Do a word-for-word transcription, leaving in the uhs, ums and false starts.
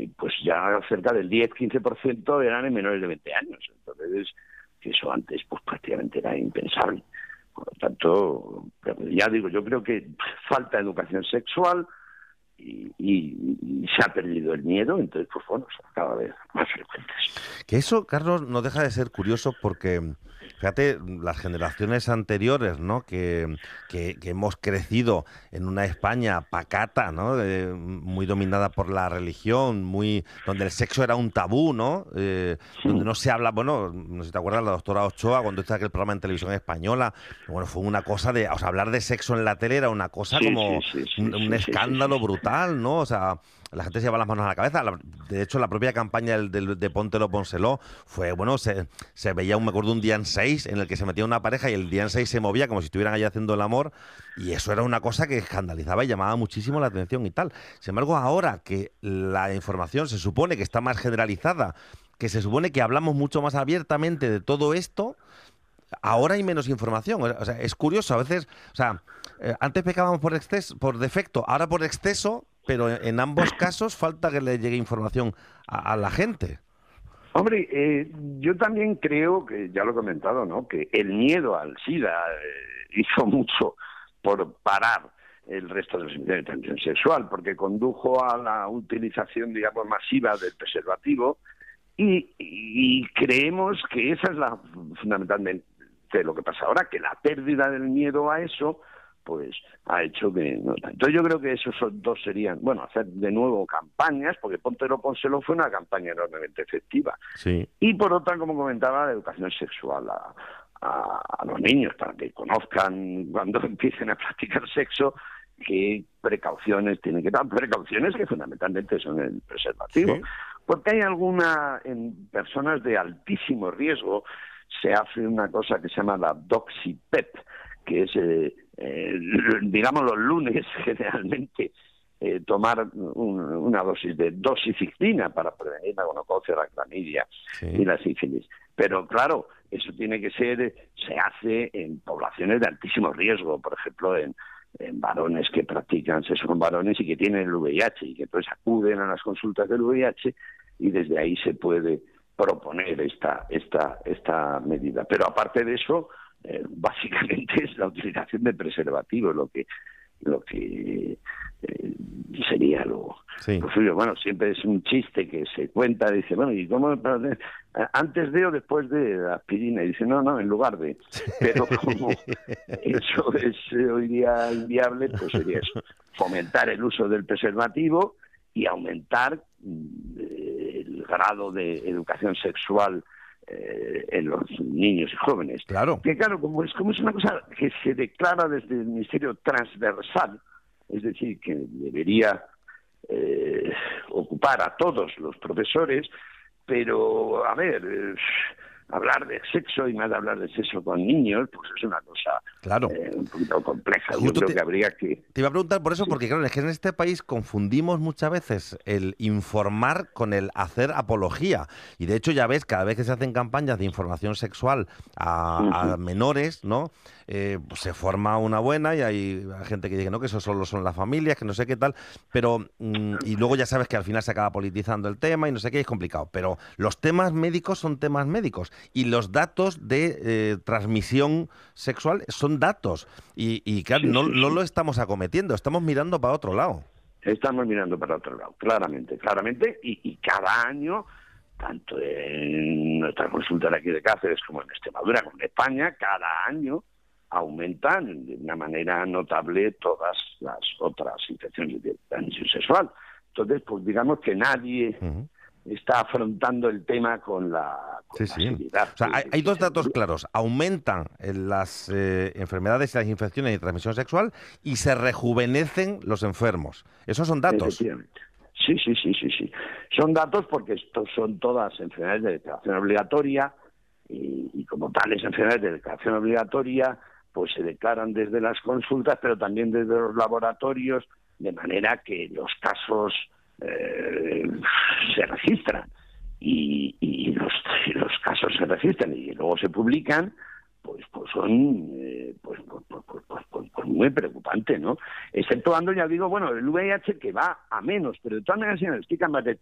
eh, pues ya cerca del diez a quince por ciento eran en menores de veinte años. Entonces, que eso antes pues prácticamente era impensable. Por lo tanto, ya digo, yo creo que falta educación sexual y, y, y se ha perdido el miedo, entonces pues bueno, son cada vez más frecuentes. Que eso, Carlos, no deja de ser curioso porque, fíjate, las generaciones anteriores, ¿no? Que, que, que hemos crecido en una España pacata, ¿no? Eh, muy dominada por la religión, muy donde el sexo era un tabú, ¿no? Eh, donde no se habla, bueno, no sé si te acuerdas, la doctora Ochoa, cuando hizo aquel programa en televisión española, bueno, fue una cosa de, o sea, hablar de sexo en la tele era una cosa Sí, sí, como sí, sí, un, un sí, sí, sí, escándalo sí. brutal, ¿no? O sea, la gente se lleva las manos a la cabeza. La, de hecho, la propia campaña del, del, de Póntelo, Pónselo fue, bueno, se, se veía, un, me acuerdo, un día en seis en el que se metía una pareja y el día en seis se movía como si estuvieran allí haciendo el amor, y eso era una cosa que escandalizaba y llamaba muchísimo la atención y tal. Sin embargo, ahora que la información se supone que está más generalizada, que se supone que hablamos mucho más abiertamente de todo esto, ahora hay menos información. O sea, es curioso, a veces, o sea, eh, antes pecábamos por exceso, por defecto, ahora por exceso, pero en, en ambos casos falta que le llegue información a, a la gente. Hombre, eh, yo también creo que, ya lo he comentado, ¿no?, que el miedo al SIDA eh, hizo mucho por parar el resto de los incidentes de transmisión sexual, porque condujo a la utilización, digamos, masiva del preservativo, y, y creemos que esa es la fundamentalmente lo que pasa ahora, que la pérdida del miedo a eso pues ha hecho que no. Entonces yo creo que esos dos serían, bueno, hacer de nuevo campañas, porque Póntelo, Pónselo fue una campaña enormemente efectiva. Sí. Y por otra, como comentaba, la educación sexual a, a, a los niños, para que conozcan cuando empiecen a practicar sexo qué precauciones tienen que dar, precauciones que fundamentalmente son el preservativo. Sí. Porque hay alguna, en personas de altísimo riesgo, se hace una cosa que se llama la doxipep, que es, eh, eh, digamos, los lunes generalmente eh, tomar un, una dosis de doxiciclina para prevenir la gonococia, la clamidia Sí. y la sífilis. Pero claro, eso tiene que ser, se hace en poblaciones de altísimo riesgo, por ejemplo, en, en varones que practican sexo con varones y que tienen el V I H y que entonces acuden a las consultas del V I H, y desde ahí se puede proponer esta esta esta medida. Pero aparte de eso, eh, básicamente es la utilización de preservativos lo que lo que eh, sería lo, Sí. lo suyo. Bueno, siempre es un chiste que se cuenta, dice, bueno, ¿y cómo? ¿Antes de o después de la aspirina? Y dice, no, no, en lugar de. Pero como eso es eh, hoy día inviable, pues sería eso, fomentar el uso del preservativo y aumentar eh, el grado de educación sexual eh, en los niños y jóvenes. Claro. Que claro, como es, como es una cosa que se declara desde el Ministerio transversal, es decir, que debería eh, ocupar a todos los profesores, pero, a ver, eh, hablar de sexo y más de hablar de sexo con niños, pues es una cosa Claro. eh, un poquito compleja. Justo Yo creo te, que habría que... te iba a preguntar por eso, Sí. porque claro, es que en este país confundimos muchas veces el informar con el hacer apología. Y de hecho ya ves, cada vez que se hacen campañas de información sexual a, a Uh-huh. menores, ¿no? Eh, pues se forma una buena y hay gente que dice no, que eso solo son las familias, que no sé qué tal, pero mm, y luego ya sabes que al final se acaba politizando el tema y no sé qué, es complicado. Pero los temas médicos son temas médicos y los datos de eh, transmisión sexual son datos. Y, y claro, Sí, no, sí, no sí. lo estamos acometiendo, estamos mirando para otro lado. Estamos mirando para otro lado, claramente, claramente, y, y cada año, tanto en nuestra consulta de aquí de Cáceres como en Extremadura, como en España, cada año aumentan de una manera notable todas las otras infecciones de transmisión sexual. Entonces, pues digamos que nadie Uh-huh. está afrontando el tema con la, con Sí, la sí. seriedad O sea, que, hay, que, hay que dos se datos debería. claros. Aumentan eh, las eh, enfermedades y las infecciones de transmisión sexual y se rejuvenecen los enfermos. Esos son datos. Efectivamente. Sí, sí, sí, sí, sí. Son datos porque estos son todas enfermedades de declaración obligatoria y, y como tales enfermedades de declaración obligatoria pues se declaran desde las consultas, pero también desde los laboratorios, de manera que los casos eh, se registran y, y, los, y los casos se registran y luego se publican, pues pues son eh, pues, pues, pues, pues, pues, pues, pues muy preocupante, ¿no? Exceptuando, ya digo, bueno, el V I H que va a menos, pero de todas maneras, si nos explican más de